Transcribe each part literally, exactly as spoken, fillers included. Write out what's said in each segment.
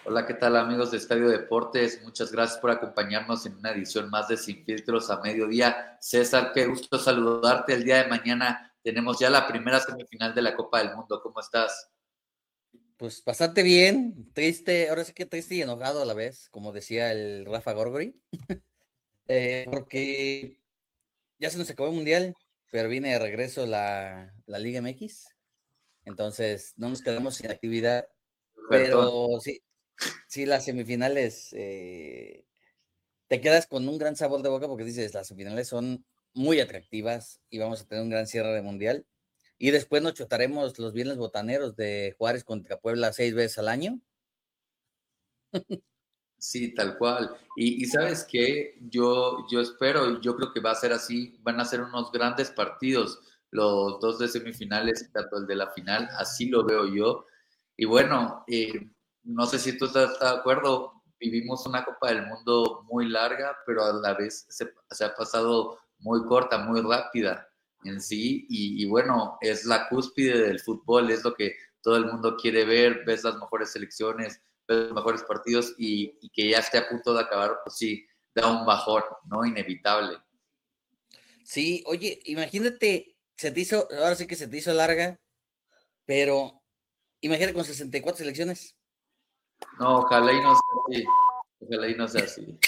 Hola, ¿qué tal amigos de Estadio Deportes? Muchas gracias por acompañarnos en una edición más de Sin Filtros a mediodía. César, qué gusto saludarte. El día de mañana tenemos ya la primera semifinal de la Copa del Mundo. ¿Cómo estás? Pues bastante bien, triste, ahora sí que triste y enojado a la vez, como decía el Rafa Gorgori, eh, porque ya se nos acabó el Mundial, pero viene de regreso la, la Liga M X, entonces no nos quedamos sin actividad, Perdón. pero sí, sí, las semifinales, eh, te quedas con un gran sabor de boca porque dices, las semifinales son muy atractivas y vamos a tener un gran cierre de Mundial, y después nos chutaremos los viernes botaneros de Juárez contra Puebla seis veces al año. Sí, tal cual. Y, y sabes qué, yo, yo espero, y yo creo que va a ser así, van a ser unos grandes partidos, los dos de semifinales y tanto el de la final, así lo veo yo. Y bueno, eh, no sé si tú estás de acuerdo, vivimos una Copa del Mundo muy larga, pero a la vez se, se ha pasado muy corta, muy rápida en sí, y, y bueno, es la cúspide del fútbol, es lo que todo el mundo quiere ver, ves las mejores selecciones, los mejores partidos y, y, que ya esté a punto de acabar, pues sí, da un bajón, ¿no? Inevitable. Sí, oye, imagínate, se te hizo, ahora sí que se te hizo larga, pero imagínate con sesenta y cuatro selecciones. No, ojalá y no sea así. Ojalá y no sea así.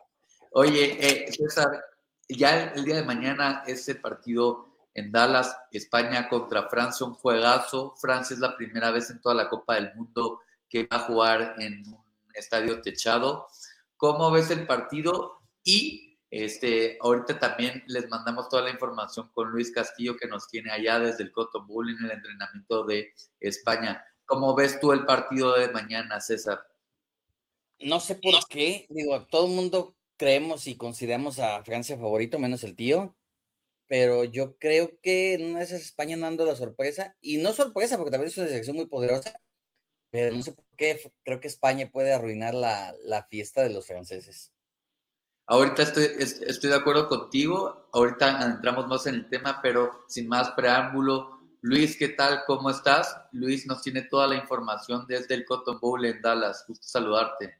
Oye, eh, César, ya el, el día de mañana ese partido en Dallas, España contra Francia, un juegazo. Francia es la primera vez en toda la Copa del Mundo que va a jugar en un estadio techado. ¿Cómo ves el partido? Y este, ahorita también les mandamos toda la información con Luis Castillo que nos tiene allá desde el Cotton Bowl en el entrenamiento de España. ¿Cómo ves tú el partido de mañana, César? No sé por qué, digo, todo el mundo creemos y consideramos a Francia favorito, menos el tío, pero yo creo que en una de esas España dando la sorpresa, y no sorpresa, porque también es una selección muy poderosa, pero no sé por qué, creo que España puede arruinar la, la fiesta de los franceses. Ahorita estoy, estoy de acuerdo contigo, ahorita entramos más en el tema, pero sin más preámbulo, Luis, ¿qué tal? ¿Cómo estás? Luis nos tiene toda la información desde el Cotton Bowl en Dallas. Gusto saludarte.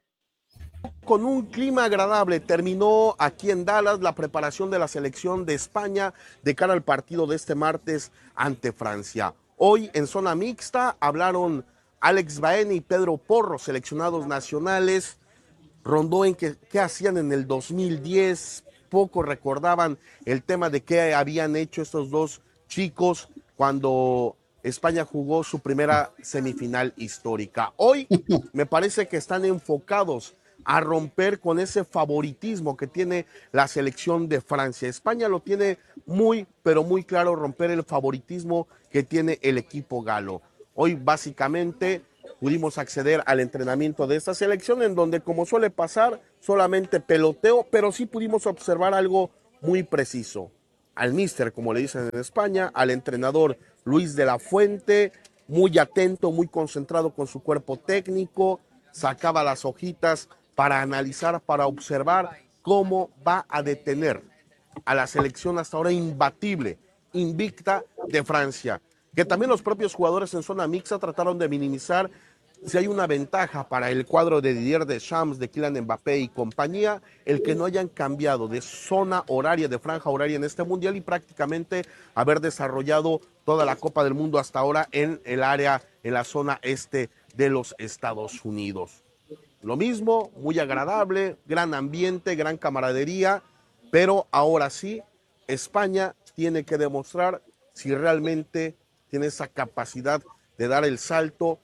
Con un clima agradable terminó aquí en Dallas la preparación de la selección de España de cara al partido de este martes ante Francia. Hoy en zona mixta hablaron Alex Baena y Pedro Porro, seleccionados nacionales. Rondó en que, qué hacían en el dos mil diez, poco recordaban el tema de qué habían hecho estos dos chicos cuando España jugó su primera semifinal histórica. Hoy me parece que están enfocados a romper con ese favoritismo que tiene la selección de Francia. España lo tiene muy, pero muy claro, romper el favoritismo que tiene el equipo galo. Hoy básicamente pudimos acceder al entrenamiento de esta selección en donde, como suele pasar, solamente peloteo, pero sí pudimos observar algo muy preciso. Al míster, como le dicen en España, al entrenador Luis de la Fuente, muy atento, muy concentrado con su cuerpo técnico, sacaba las hojitas para analizar, para observar cómo va a detener a la selección hasta ahora imbatible, invicta de Francia, que también los propios jugadores en zona mixta trataron de minimizar si hay una ventaja para el cuadro de Didier Deschamps, de Kylian Mbappé y compañía, el que no hayan cambiado de zona horaria, de franja horaria en este mundial y prácticamente haber desarrollado toda la Copa del Mundo hasta ahora en el área, en la zona este de los Estados Unidos. Lo mismo, muy agradable, gran ambiente, gran camaradería, pero ahora sí, España tiene que demostrar si realmente tiene esa capacidad de dar el salto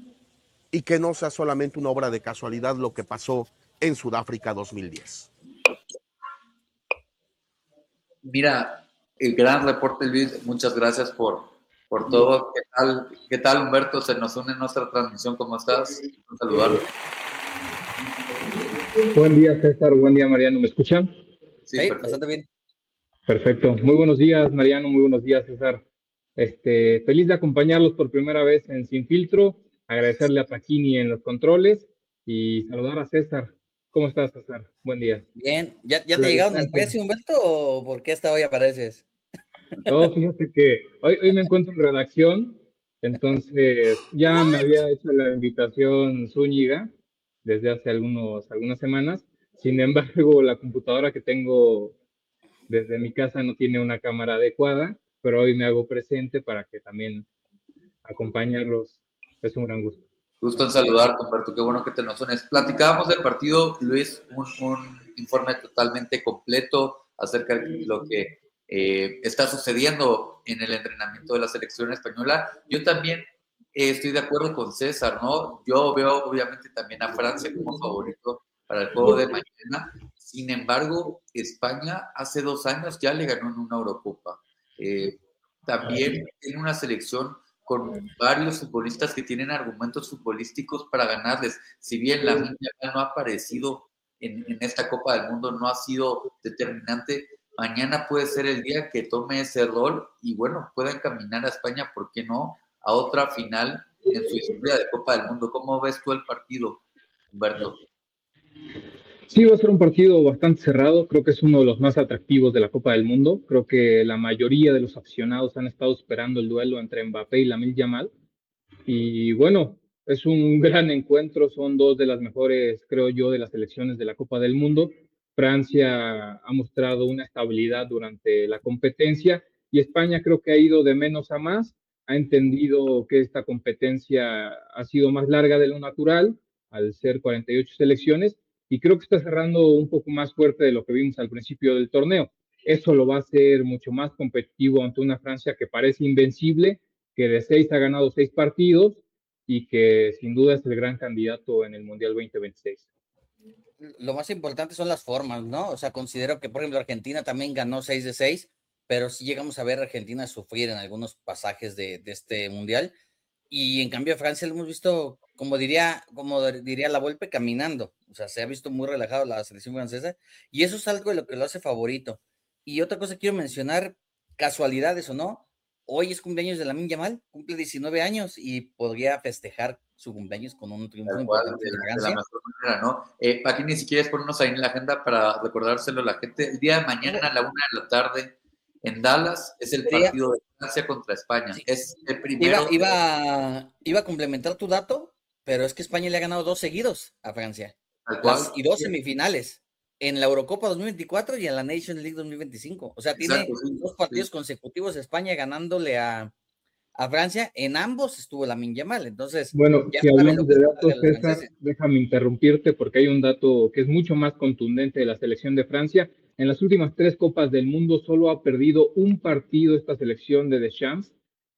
y que no sea solamente una obra de casualidad lo que pasó en Sudáfrica dos mil diez. Mira, el gran reporte, Luis. Muchas gracias por, por todo. ¿Qué tal, ¿Qué tal, Humberto? Se nos une en nuestra transmisión. ¿Cómo estás? Un saludarlo. Buen día, César. Buen día, Mariano. ¿Me escuchan? Sí, Sí, perfecto. bastante bien. Perfecto. Muy buenos días, Mariano. Muy buenos días, César. Este, feliz de acompañarlos por primera vez en Sin Filtro. Agradecerle a Paquini en los controles y saludar a César. ¿Cómo estás, César? Buen día. Bien, ¿ya, ya A te la llegaron el distancia. precio, Humberto, o por qué hasta hoy apareces? No, fíjate que hoy, hoy me encuentro en redacción, entonces ya me había hecho la invitación Zúñiga desde hace algunos, algunas semanas. Sin embargo, la computadora que tengo desde mi casa no tiene una cámara adecuada, pero hoy me hago presente para que también acompañarlos. Es un gran gusto. Gusto en saludarte, Humberto. Qué bueno que te nos unes. Platicábamos del partido, Luis, un, un informe totalmente completo acerca de lo que eh, está sucediendo en el entrenamiento de la selección española. Yo también eh, estoy de acuerdo con César, ¿no? Yo veo obviamente también a Francia como favorito para el juego de mañana. Sin embargo, España hace dos años ya le ganó en una Eurocopa. Eh, también tiene una selección con varios futbolistas que tienen argumentos futbolísticos para ganarles. Si bien la Lamine Yamal no ha aparecido en, en esta Copa del Mundo, no ha sido determinante, mañana puede ser el día que tome ese rol y bueno, pueda encaminar a España, ¿por qué no?, a otra final en su historia de Copa del Mundo. ¿Cómo ves tú el partido, Humberto? Sí, va a ser un partido bastante cerrado. Creo que es uno de los más atractivos de la Copa del Mundo. Creo que la mayoría de los aficionados han estado esperando el duelo entre Mbappé y Lamine Yamal. Y bueno, es un gran encuentro. Son dos de las mejores, creo yo, de las selecciones de la Copa del Mundo. Francia ha mostrado una estabilidad durante la competencia y España creo que ha ido de menos a más. Ha entendido que esta competencia ha sido más larga de lo natural, al ser cuarenta y ocho selecciones, y creo que está cerrando un poco más fuerte de lo que vimos al principio del torneo. Eso lo va a hacer mucho más competitivo ante una Francia que parece invencible, que de seis ha ganado seis partidos y que sin duda es el gran candidato en el Mundial veinte veintiséis. Lo más importante son las formas, ¿no? O sea, considero que, por ejemplo, Argentina también ganó seis de seis, pero sí llegamos a ver a Argentina sufrir en algunos pasajes de, de este Mundial. Y en cambio a Francia lo hemos visto, como diría, como diría la Volpe, caminando. O sea, se ha visto muy relajado la selección francesa y eso es algo de lo que lo hace favorito. Y otra cosa quiero mencionar, casualidades o no, hoy es cumpleaños de Lamine Yamal, cumple diecinueve años y podría festejar su cumpleaños con un triunfo Tal cual, importante de, de la, Francia. de la mejor manera, ¿no? Eh, aquí ni siquiera es ponernos ahí en la agenda para recordárselo a la gente. El día de mañana a la una de la tarde en Dallas es el Sería, partido de Francia contra España. sí, Es el iba, primero. iba, iba a complementar tu dato, pero es que España le ha ganado dos seguidos a Francia. Tal cual. Las, y dos semifinales. En la Eurocopa dos mil veinticuatro y en la Nations League dos mil veinticinco. O sea, tiene Exacto, sí, dos partidos sí. consecutivos España ganándole a, a Francia. En ambos estuvo Lamine Yamal. Entonces, Bueno, ya si saben lo hablamos que de se datos, los César, franceses. déjame interrumpirte porque hay un dato que es mucho más contundente de la selección de Francia. En las últimas tres Copas del Mundo solo ha perdido un partido esta selección de Deschamps,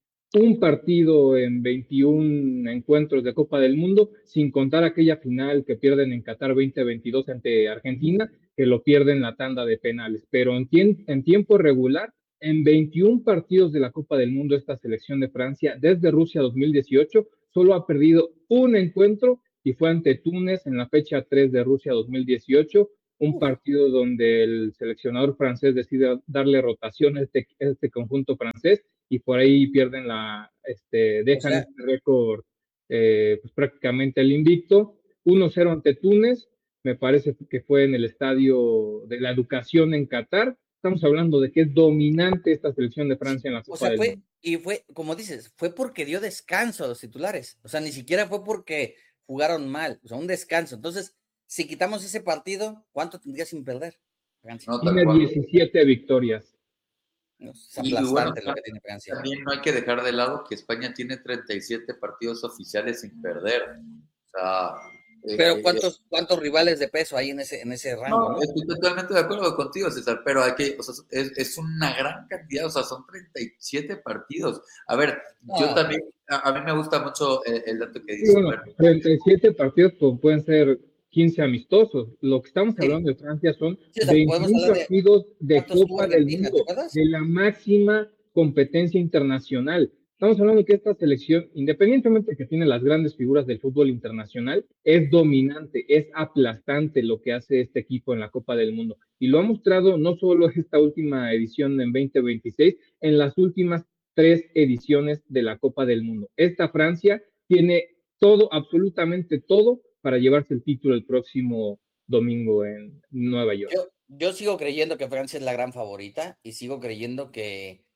un partido en veintiún encuentros de Copa del Mundo, sin contar aquella final que pierden en Qatar veinte veintidós ante Argentina, que lo pierden en la tanda de penales. Pero en, tiem en tiempo regular, en veintiún partidos de la Copa del Mundo, esta selección de Francia, desde Rusia dos mil dieciocho, solo ha perdido un encuentro y fue ante Túnez en la fecha tres de Rusia dos mil dieciocho, un partido donde el seleccionador francés decide darle rotación a este, a este conjunto francés y por ahí pierden la, este, dejan o sea, este récord eh, pues prácticamente el invicto, uno cero ante Túnez, me parece que fue en el estadio de la educación en Qatar. Estamos hablando de que es dominante esta selección de Francia en la Copa o sea, del fue, Mundo. Y fue, como dices, fue porque dio descanso a los titulares. O sea, ni siquiera fue porque jugaron mal, o sea, un descanso. Entonces, si quitamos ese partido, ¿cuánto tendría sin perder Francia? No, tiene diecisiete victorias. No, es aplastante y, bueno, lo que tiene Francia. También no hay que dejar de lado que España tiene treinta y siete partidos oficiales sin perder. O sea, pero ¿cuántos, eh, cuántos rivales de peso hay en ese, en ese rango? No, ¿no? Estoy totalmente de acuerdo contigo, César, pero hay que, o sea, es, es una gran cantidad, o sea, son treinta y siete partidos. A ver, ah. yo también, a, a mí me gusta mucho el, el dato que dice. Sí, bueno, treinta y siete partidos pues, pueden ser quince amistosos. Lo que estamos hablando sí. de Francia son sí, o sea, veintiún partidos de, de Copa del Mundo, de la máxima competencia internacional. Estamos hablando de que esta selección, independientemente de que tiene las grandes figuras del fútbol internacional, es dominante, es aplastante lo que hace este equipo en la Copa del Mundo. Y lo ha mostrado no solo esta última edición en veinte veintiséis, en las últimas tres ediciones de la Copa del Mundo. Esta Francia tiene todo, absolutamente todo, para llevarse el título el próximo domingo en Nueva York. Yo, yo sigo creyendo que Francia es la gran favorita y sigo creyendo que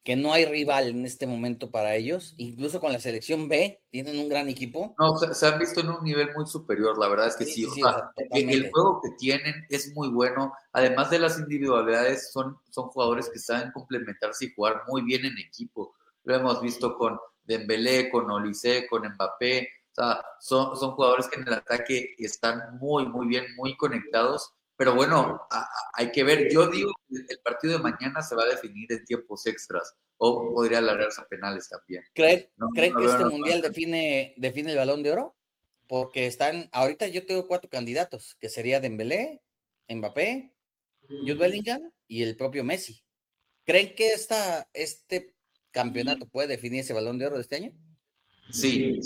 que no hay rival en este momento para ellos, incluso con la selección B, tienen un gran equipo. No, se, se han visto en un nivel muy superior, la verdad es que sí. Sí, O sí, sea, o sea, el, el totalmente. juego que tienen es muy bueno. Además de las individualidades, son, son jugadores que saben complementarse y jugar muy bien en equipo. Lo hemos visto con Dembélé, con Olise, con Mbappé. O sea, son, son jugadores que en el ataque están muy, muy bien, muy conectados. Pero bueno, a- a- hay que ver. Yo digo que el partido de mañana se va a definir en tiempos extras o podría alargarse a penales también. ¿Creen, No, ¿creen no que veo este nada. mundial define, define el Balón de Oro? Porque están, ahorita yo tengo cuatro candidatos, que sería Dembélé, Mbappé, Jude Bellingham y el propio Messi. ¿Creen que esta, este campeonato puede definir ese Balón de Oro de este año? Sí.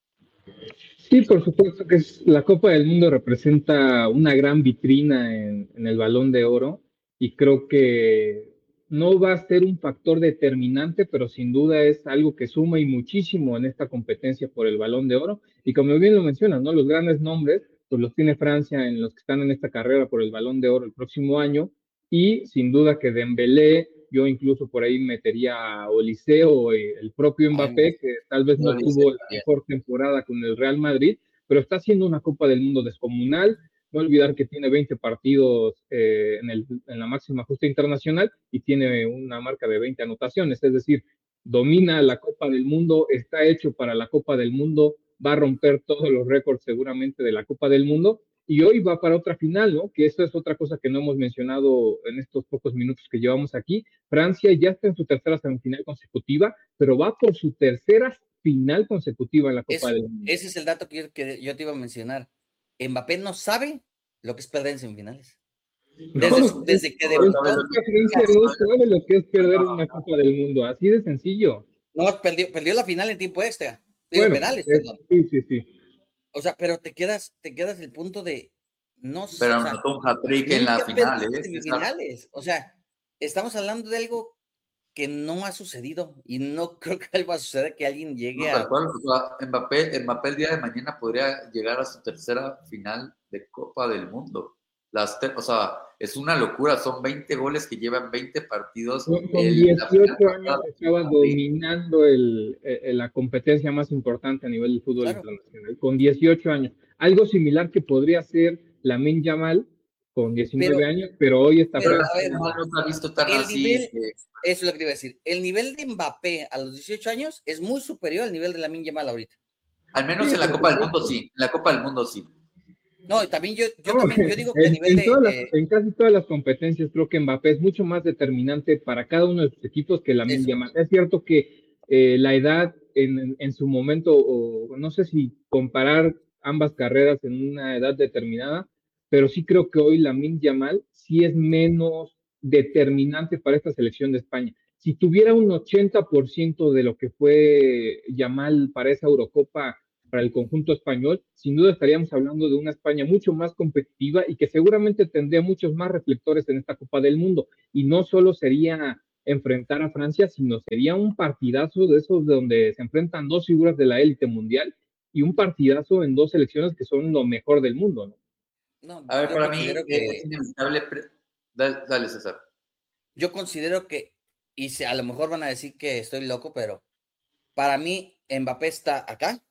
Sí, por supuesto que es, la Copa del Mundo representa una gran vitrina en, en el Balón de Oro y creo que no va a ser un factor determinante, pero sin duda es algo que suma y muchísimo en esta competencia por el Balón de Oro. Y como bien lo mencionas, ¿no? Los grandes nombres, pues los tiene Francia en los que están en esta carrera por el Balón de Oro el próximo año y sin duda que Dembélé, yo incluso por ahí metería a Olise o el propio Mbappé, que tal vez no tuvo la mejor temporada con el Real Madrid, pero está haciendo una Copa del Mundo descomunal. No olvidar que tiene veinte partidos eh, en, el, en la máxima justa internacional y tiene una marca de veinte anotaciones, es decir, domina la Copa del Mundo, está hecho para la Copa del Mundo, va a romper todos los récords seguramente de la Copa del Mundo y hoy va para otra final, ¿no? Que eso es otra cosa que no hemos mencionado en estos pocos minutos que llevamos aquí. Francia ya está en su tercera semifinal consecutiva, pero va por su tercera final consecutiva en la Copa Es, del Mundo. ese es el dato que yo, que yo te iba a mencionar. Mbappé no sabe lo que es perder en semifinales. Desde, No, desde que debutó, debutó. no sabe lo que es perder una Copa del Mundo, así de sencillo. No, perdió, perdió la final en tiempo extra. Digo, Bueno, penales, es, perdón. sí, sí, sí. O sea, pero te quedas, te quedas el punto de no, Pero o sea, anotó un hat-trick en la final, perdido ¿eh? semifinales. O sea, estamos hablando de algo que no ha sucedido y no creo que va a suceder que alguien llegue No, tal a. cual, o sea, Mbappé, Mbappé el día de mañana podría llegar a su tercera final de Copa del Mundo. Las te- o sea, es una locura, son veinte goles que llevan veinte partidos. Con, con El, la dieciocho final años pasada, estaba dominando el, el, la competencia más importante a nivel del fútbol Claro. internacional, con dieciocho años. Algo similar que podría ser Lamine Yamal con diecinueve Pero- años, pero hoy está pero, Francia. a ver, no se ha visto tan el así. nivel, que- eso es lo que te iba a decir. El nivel de Mbappé a los dieciocho años es muy superior al nivel de Lamine Yamal ahorita. al menos Sí, en la por Copa del supuesto. Mundo sí, en la Copa del Mundo sí. No, y también yo, yo No, también, yo digo que a en, nivel en de, todas las- de- en casi todas las competencias creo que Mbappé es mucho más determinante para cada uno de sus equipos que Lamine eso. Yamal. Es cierto que eh, la edad en, en su momento, o no sé si comparar ambas carreras en una edad determinada, pero sí creo que hoy Lamine Yamal sí es menos determinante para esta selección de España. Si tuviera un ochenta por ciento de lo que fue Yamal para esa Eurocopa para el conjunto español, sin duda estaríamos hablando de una España mucho más competitiva y que seguramente tendría muchos más reflectores en esta Copa del Mundo. Y no solo sería enfrentar a Francia, sino sería un partidazo de esos de donde se enfrentan dos figuras de la élite mundial y un partidazo en dos selecciones que son lo mejor del mundo, ¿no? No, A ver, yo para mí considero eh, que, es inevitable. pre- Dale, dale, César. yo considero que, y se, a lo mejor van a decir que estoy loco, pero para mí Mbappé está acá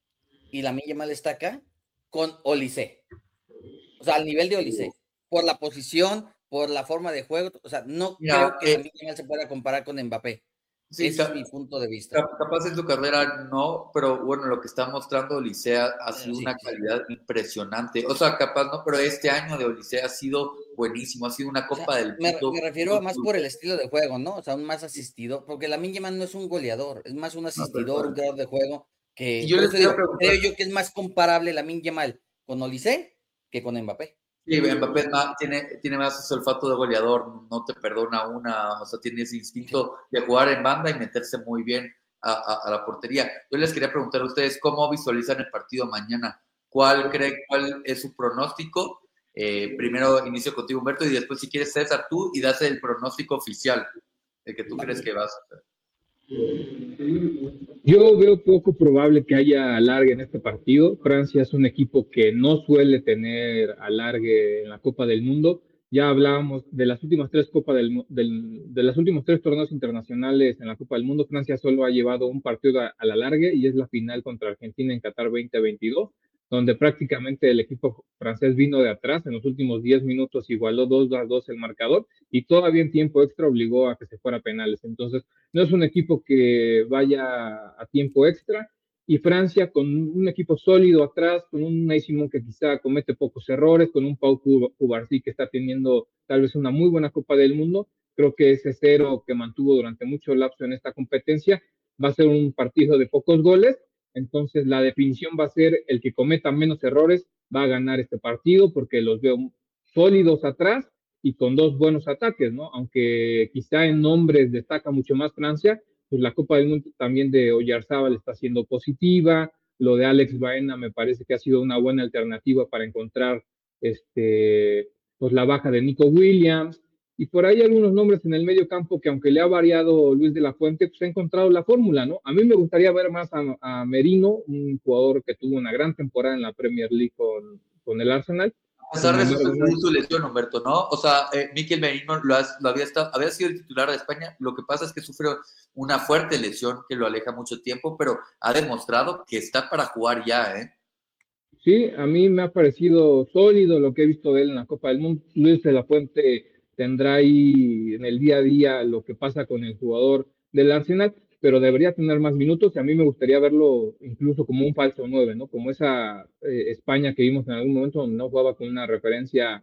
y Lamine Yamal está acá con Olise. O sea, al nivel de Olise. Por la posición, por la forma de juego. O sea, no Mira, creo que eh, Lamine Yamal se pueda comparar con Mbappé. Sí, Ese ca- es mi punto de vista. cap- capaz en su carrera no, pero bueno, lo que está mostrando Olisea ha sido Sí, una sí. calidad impresionante. O sea, capaz no, pero este año de Olisea ha sido buenísimo, ha sido una O sea, Copa del me, Mundo. me refiero a más por el estilo de juego, ¿no? O sea, un más asistido, porque Lamine Yamal no es un goleador, es más un asistidor, un creador de juego, que Y yo por les eso quiero digo, preguntar, creo yo que es más comparable Lamine Yamal con Olise que con Mbappé. sí, Mbappé más- tiene, tiene más ese olfato de goleador, no te perdona una, o sea, tiene ese instinto de jugar en banda y meterse muy bien a, a- a la portería. Yo les quería preguntar a ustedes cómo visualizan el partido mañana. ¿Cuál cree, cuál es su pronóstico? Eh, primero inicio contigo, Humberto, y después, si quieres, César, tú, y das el pronóstico oficial, el que tú crees que vas a hacer. Yo veo poco probable que haya alargue en este partido. Francia es un equipo que no suele tener alargue en la Copa del Mundo Ya hablábamos de las últimas tres Copas del, del, de los últimos tres torneos internacionales en la Copa del Mundo. Francia solo ha llevado un partido a, a la larga y es la final contra Argentina en Qatar veinte veintidós, donde prácticamente el equipo francés vino de atrás. En los últimos diez minutos igualó dos a dos el marcador y todavía en tiempo extra obligó a que se fuera a penales. Entonces, no es un equipo que vaya a tiempo extra. Y Francia con un equipo sólido atrás, con un Unai Simón que quizá comete pocos errores, con un Pau Cubarsí que está teniendo tal vez una muy buena Copa del Mundo, creo que ese cero que mantuvo durante mucho lapso en esta competencia va a ser un partido de pocos goles, entonces la definición va a ser el que cometa menos errores va a ganar este partido porque los veo sólidos atrás y con dos buenos ataques, ¿no? Aunque quizá en nombres destaca mucho más Francia, pues la Copa del Mundo también de Oyarzábal está siendo positiva, lo de Alex Baena me parece que ha sido una buena alternativa para encontrar este, pues la baja de Nico Williams, y por ahí algunos nombres en el medio campo que aunque le ha variado Luis de la Fuente, pues ha encontrado la fórmula, ¿no? A mí me gustaría ver más a, a Merino, un jugador que tuvo una gran temporada en la Premier League con, con el Arsenal. A pesar de su, su lesión, Humberto, ¿no? O sea, eh, Mikel Merino lo, has, lo había, estado, había sido el titular de España, lo que pasa es que sufrió una fuerte lesión que lo aleja mucho tiempo, pero ha demostrado que está para jugar ya, ¿eh? Sí, a mí me ha parecido sólido lo que he visto de él en la Copa del Mundo. Luis de la Fuente tendrá ahí en el día a día lo que pasa con el jugador del Arsenal, pero debería tener más minutos y a mí me gustaría verlo incluso como un falso nueve, ¿no? Como esa eh, España que vimos en algún momento donde no jugaba con una referencia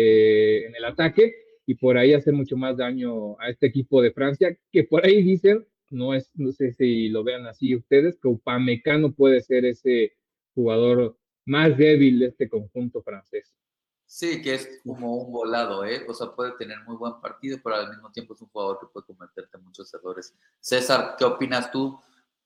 eh, en el ataque y por ahí hacer mucho más daño a este equipo de Francia, que por ahí dicen, no, es, no sé si lo vean así ustedes, que Upamecano puede ser ese jugador más débil de este conjunto francés. Sí, que es como un volado, ¿eh? O sea, puede tener muy buen partido, pero al mismo tiempo es un jugador que puede cometerte muchos errores. César, ¿qué opinas tú?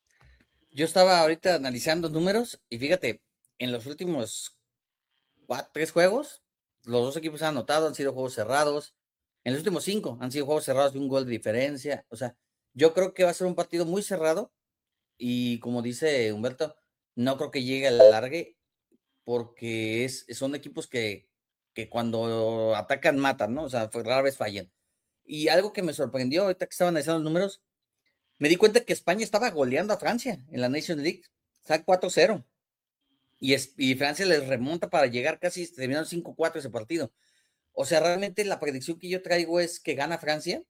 Yo estaba ahorita analizando números y fíjate, en los últimos cuatro, tres juegos, los dos equipos han anotado, han sido juegos cerrados. En los últimos cinco han sido juegos cerrados de un gol de diferencia. O sea, yo creo que va a ser un partido muy cerrado y como dice Humberto, no creo que llegue a la largue porque es, son equipos que, que cuando atacan matan, ¿no? O sea, rara vez fallan. Y algo que me sorprendió ahorita que estaba analizando los números, me di cuenta que España estaba goleando a Francia en la Nations League, está cuatro cero. Y, es, y Francia les remonta para llegar casi, terminaron cinco cuatro ese partido. O sea, realmente la predicción que yo traigo es que gana Francia,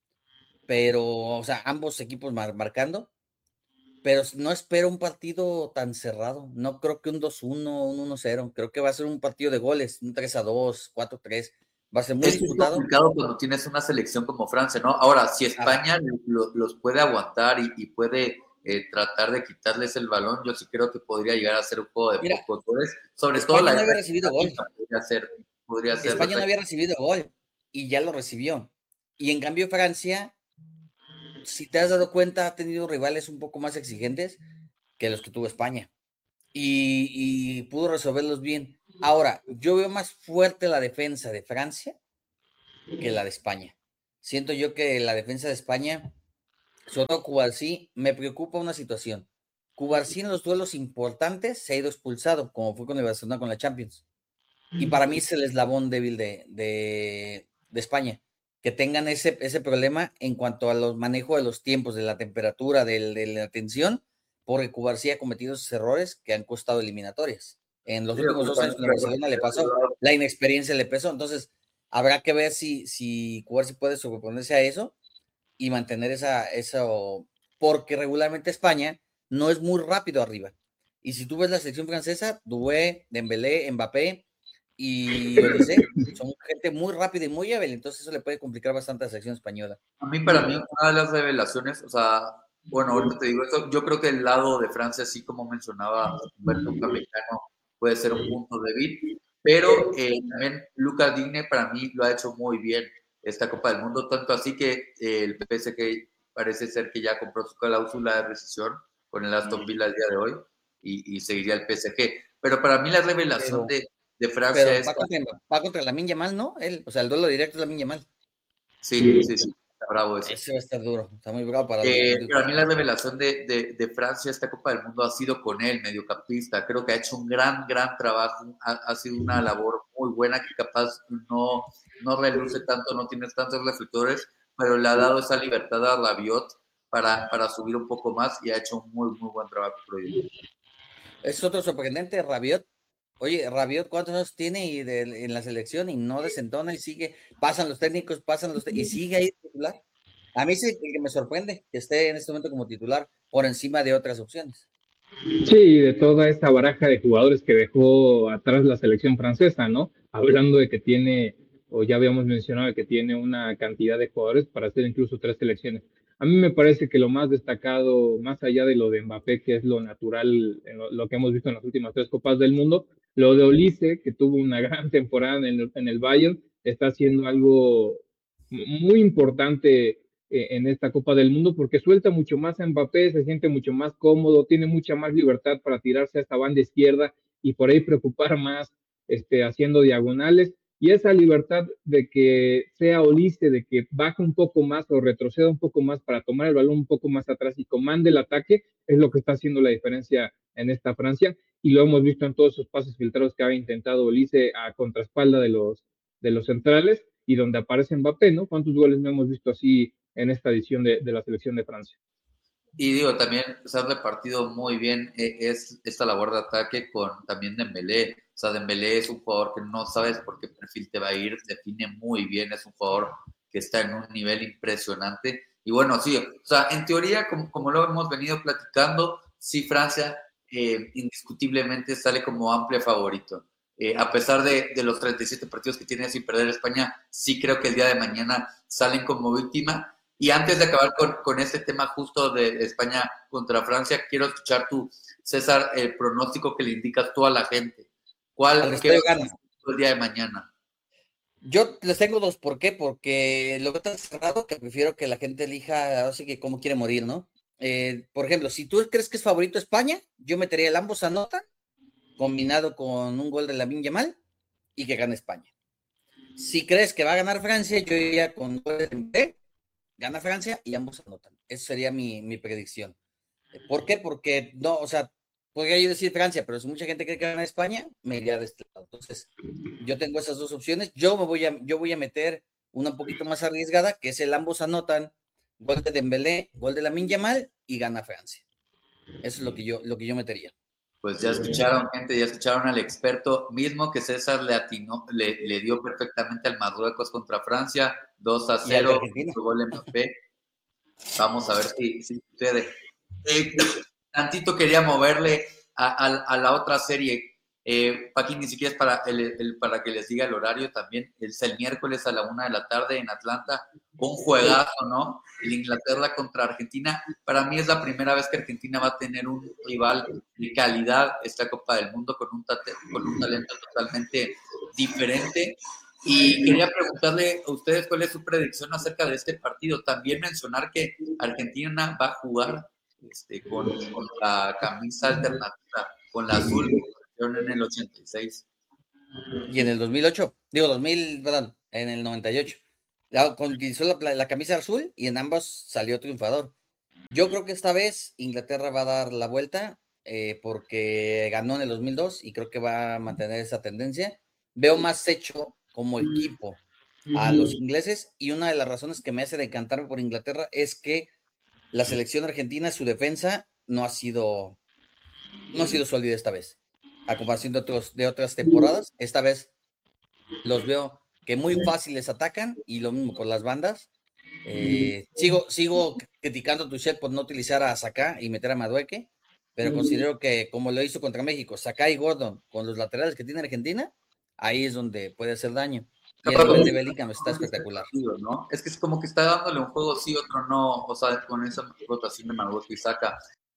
pero, o sea, ambos equipos mar, marcando, pero no espero un partido tan cerrado. No creo que un dos uno, un uno cero. Creo que va a ser un partido de goles, un tres a dos, cuatro tres. Va a ser muy es disputado. Es complicado cuando tienes una selección como Francia, ¿no? Ahora, si España lo, los puede aguantar y, y puede eh, tratar de quitarles el balón, yo sí creo que podría llegar a ser un juego de Mira, pocos goles. Sobre España todo la no había recibido gol. Podría ser, podría ser España no había recibido gol y ya lo recibió. Y en cambio Francia, si te has dado cuenta, ha tenido rivales un poco más exigentes que los que tuvo España. Y, y pudo resolverlos bien. Ahora, yo veo más fuerte la defensa de Francia que la de España. Siento yo que la defensa de España, sobre todo Cubarsí, me preocupa una situación. Cubarsí en los duelos importantes se ha ido expulsado, como fue con el Barcelona con la Champions. Y para mí es el eslabón débil de, de, de España, que tengan ese, ese problema en cuanto a los manejos de los tiempos, de la temperatura, de, de la tensión, porque Cubarsí ha cometido esos errores que han costado eliminatorias. En los sí, últimos dos años con Barcelona le pasó, la inexperiencia le pesó, entonces habrá que ver si, si Cubarsí puede sobreponerse a eso y mantener esa, eso, porque regularmente España no es muy rápido arriba. Y si tú ves la selección francesa, Doué, Dembélé, Mbappé y Olise, son gente muy rápida y muy hábil, entonces eso le puede complicar bastante a la selección española. A mí, para mí, una de las revelaciones, o sea, bueno, ahorita te digo esto, yo creo que el lado de Francia, así como mencionaba Humberto Upamecano, puede ser un punto débil, pero eh, también Lucas Digne para mí lo ha hecho muy bien esta Copa del Mundo, tanto así que eh, el P S G parece ser que ya compró su cláusula de rescisión con el Aston Villa el día de hoy y, y seguiría el P S G. Pero para mí la revelación pero, de, de Francia pero es... Va contra, va contra Lamine Yamal, ¿no? Él, o sea, el duelo directo es Lamine Yamal. Sí, sí, sí. Está bravo eso. Ese va a estar duro, está muy bravo para eh, el... Para mí la revelación de, de, de Francia esta Copa del Mundo ha sido con él, mediocampista. Creo que ha hecho un gran, gran trabajo, ha, ha sido una labor muy buena, que capaz no, no reluce tanto, no tiene tantos reflectores, pero le ha dado esa libertad a Rabiot para, para subir un poco más y ha hecho un muy, muy buen trabajo, creo yo. Es otro sorprendente, Rabiot. Oye, Rabiot, ¿cuántos años tiene y de, en la selección y no desentona y sigue? Pasan los técnicos, pasan los y sigue ahí titular. A mí sí que me sorprende que esté en este momento como titular por encima de otras opciones. Sí, de toda esta baraja de jugadores que dejó atrás la selección francesa, ¿no? Hablando de que tiene, o ya habíamos mencionado que tiene una cantidad de jugadores para hacer incluso tres selecciones. A mí me parece que lo más destacado, más allá de lo de Mbappé, que es lo natural, en lo, lo que hemos visto en las últimas tres Copas del Mundo, lo de Olise, que tuvo una gran temporada en el, en el Bayern, está haciendo algo muy importante en esta Copa del Mundo, porque suelta mucho más a Mbappé, se siente mucho más cómodo, tiene mucha más libertad para tirarse a esta banda izquierda y por ahí preocupar más este, haciendo diagonales, y esa libertad de que sea Olise, de que baje un poco más o retroceda un poco más para tomar el balón un poco más atrás y comande el ataque, es lo que está haciendo la diferencia en esta Francia, y lo hemos visto en todos esos pases filtrados que ha intentado Olise a contraespalda de los, de los centrales, y donde aparece Mbappé, ¿no? ¿Cuántos goles no hemos visto así en esta edición de, de la selección de Francia? Y digo, también se ha repartido muy bien eh, es esta labor de ataque con también Dembélé. O sea, Dembélé es un jugador que no sabes por qué perfil te va a ir, define muy bien, es un jugador que está en un nivel impresionante. Y bueno, sí, o sea, en teoría, como, como lo hemos venido platicando, sí, Francia eh, indiscutiblemente sale como amplio favorito. Eh, a pesar de, de los treinta y siete partidos que tiene sin perder España, sí creo que el día de mañana salen como víctima. Y antes de acabar con, con este tema justo de España contra Francia, quiero escuchar tú, César, el pronóstico que le indicas tú a la gente. ¿Cuál qué va a ser el día de mañana? Yo les tengo dos. ¿Por qué? Porque lo veo tan cerrado que prefiero que la gente elija así que cómo quiere morir, ¿no? Eh, por ejemplo, si tú crees que es favorito España, yo metería el ambos anotan combinado con un gol de Lamine Yamal y que gane España. Si crees que va a ganar Francia, yo iría con gol de Dembélé, gana Francia y ambos anotan. Esa sería mi, mi predicción. ¿Por qué? Porque no, o sea, podría yo decir Francia, pero si mucha gente cree que gana España, me iría de este lado. Entonces, yo tengo esas dos opciones. Yo me voy a, yo voy a meter una un poquito más arriesgada, que es el ambos anotan, gol de Dembélé, gol de Lamine Yamal y gana Francia. Eso es lo que yo, lo que yo metería. Pues ya escucharon, gente, ya escucharon al experto, mismo que César le atinó, le, le dio perfectamente al Marruecos contra Francia, dos a cero, gol Mbappé. Vamos a ver si, si sucede. Eh, tantito quería moverle a, a, a la otra serie. Eh, Paqui, ni siquiera es para, el, el, para que les diga el horario también. Es el miércoles a la una de la tarde en Atlanta. Un juegazo, ¿no? El Inglaterra contra Argentina. Para mí es la primera vez que Argentina va a tener un rival de calidad esta Copa del Mundo con un, tate, con un talento totalmente diferente. Y quería preguntarle a ustedes cuál es su predicción acerca de este partido. También mencionar que Argentina va a jugar este, con, con la camisa alternativa, con la azul en el ochenta y seis. Y en el dos mil ocho, digo dos mil, perdón, en el noventa y ocho. La, utilizó la, la camisa azul y en ambos salió triunfador. Yo creo que esta vez Inglaterra va a dar la vuelta eh, porque ganó en el dos mil dos y creo que va a mantener esa tendencia. Veo más hecho como equipo a los ingleses, y una de las razones que me hace decantarme por Inglaterra es que la selección argentina, su defensa no ha sido no ha sido sólida esta vez, a comparación de, otros, de otras temporadas. Esta vez los veo que muy fáciles atacan, y lo mismo por las bandas. Eh, sigo, sigo criticando a Tuchel por no utilizar a Saka y meter a Madueque, pero considero que como lo hizo contra México, Saka y Gordon con los laterales que tiene Argentina, ahí es donde puede hacer daño. Y el nivel de Bellingham está espectacular, ¿no? Es que es como que está dándole un juego sí, otro no, o sea, con esa rotación de Madueque y Saka.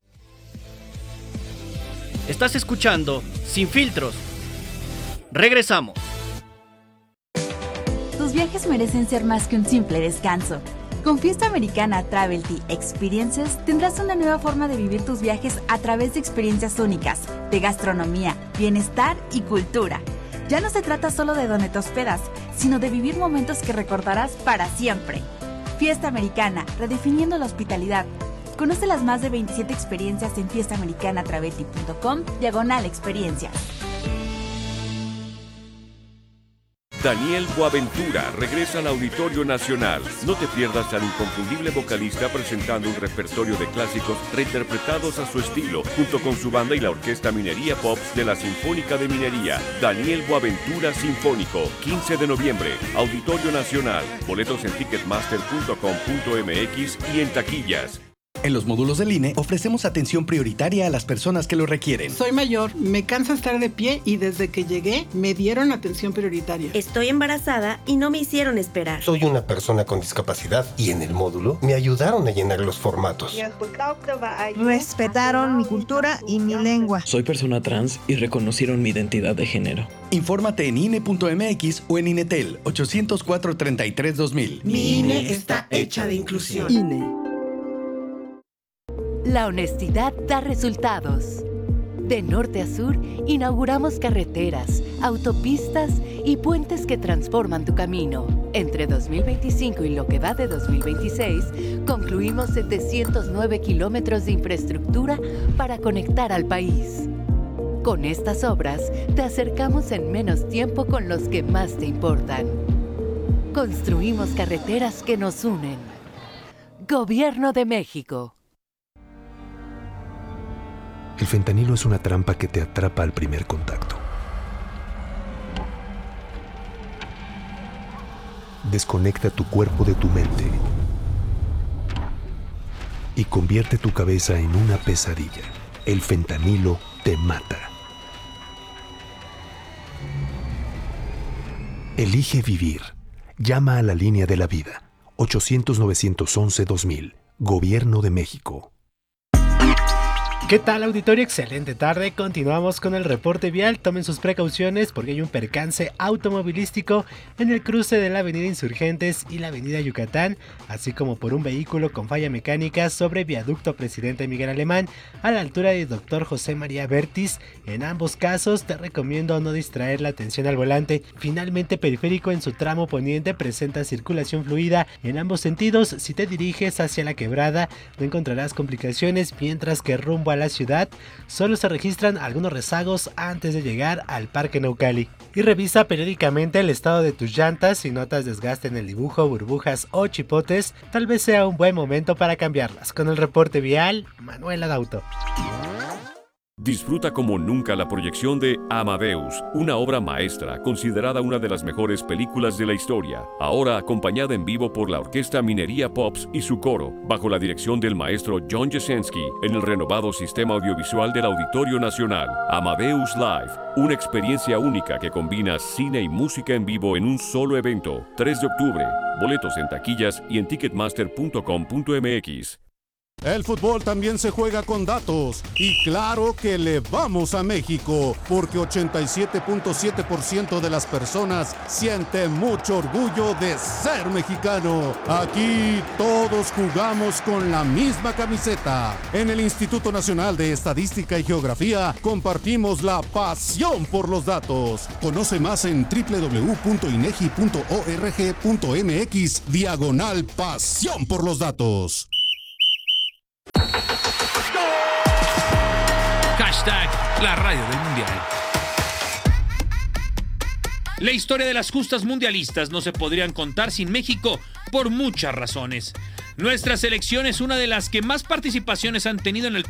Estás escuchando Sin Filtros. Regresamos. Tus viajes merecen ser más que un simple descanso. Con Fiesta Americana Travel Tea Experiences tendrás una nueva forma de vivir tus viajes a través de experiencias únicas, de gastronomía, bienestar y cultura. Ya no se trata solo de dónde te hospedas, sino de vivir momentos que recordarás para siempre. Fiesta Americana, redefiniendo la hospitalidad. Conoce las más de veintisiete experiencias en fiestaamericana, travelty punto com, diagonal experiencias. Daniel Boaventura regresa al Auditorio Nacional. No te pierdas al inconfundible vocalista presentando un repertorio de clásicos reinterpretados a su estilo, junto con su banda y la Orquesta Minería Pops de la Sinfónica de Minería. Daniel Boaventura Sinfónico, quince de noviembre, Auditorio Nacional. Boletos en ticketmaster punto com punto m x y en taquillas. En los módulos del I N E ofrecemos atención prioritaria a las personas que lo requieren. Soy mayor, me cansa estar de pie y desde que llegué me dieron atención prioritaria. Estoy embarazada y no me hicieron esperar. Soy una persona con discapacidad y en el módulo me ayudaron a llenar los formatos. Respetaron mi cultura y mi lengua. Soy persona trans y reconocieron mi identidad de género. Infórmate en I N E punto m x o en INETEL ochocientos cuatro, treinta y tres, dos mil. Mi I N E está hecha de inclusión. I N E. La honestidad da resultados. De norte a sur, inauguramos carreteras, autopistas y puentes que transforman tu camino. Entre dos mil veinticinco y lo que va de dos mil veintiséis, concluimos setecientos nueve kilómetros de infraestructura para conectar al país. Con estas obras, te acercamos en menos tiempo con los que más te importan. Construimos carreteras que nos unen. Gobierno de México. El fentanilo es una trampa que te atrapa al primer contacto. Desconecta tu cuerpo de tu mente y convierte tu cabeza en una pesadilla. El fentanilo te mata. Elige vivir. Llama a la línea de la vida. ochocientos, novecientos once, dos mil. Gobierno de México. ¿Qué tal, auditorio? Excelente tarde. Continuamos con el reporte vial. Tomen sus precauciones porque hay un percance automovilístico en el cruce de la avenida Insurgentes y la avenida Yucatán, así como por un vehículo con falla mecánica sobre viaducto Presidente Miguel Alemán a la altura de Doctor José María Bertis. En ambos casos te recomiendo no distraer la atención al volante. Finalmente, periférico en su tramo poniente presenta circulación fluida en ambos sentidos. Si te diriges hacia la Quebrada no encontrarás complicaciones, mientras que rumbo a la ciudad solo se registran algunos rezagos antes de llegar al Parque Naucali. Y revisa periódicamente el estado de tus llantas. Si notas desgaste en el dibujo, burbujas o chipotes, tal vez sea un buen momento para cambiarlas. Con el reporte vial, Manuel Adauto. Disfruta como nunca la proyección de Amadeus, una obra maestra considerada una de las mejores películas de la historia, ahora acompañada en vivo por la Orquesta Minería Pops y su coro, bajo la dirección del maestro John Jasenski, en el renovado sistema audiovisual del Auditorio Nacional. Amadeus Live, una experiencia única que combina cine y música en vivo en un solo evento. tres de octubre, boletos en taquillas y en ticketmaster punto com punto m x. El fútbol también se juega con datos y claro que le vamos a México porque ochenta y siete punto siete por ciento de las personas siente mucho orgullo de ser mexicano. Aquí todos jugamos con la misma camiseta. En el Instituto Nacional de Estadística y Geografía compartimos la pasión por los datos. Conoce más en doble u doble u doble u punto inegi punto org punto m x diagonal pasión por los datos. Hashtag la radio del mundial. La historia de las justas mundialistas no se podrían contar sin México por muchas razones. Nuestra selección es una de las que más participaciones han tenido en el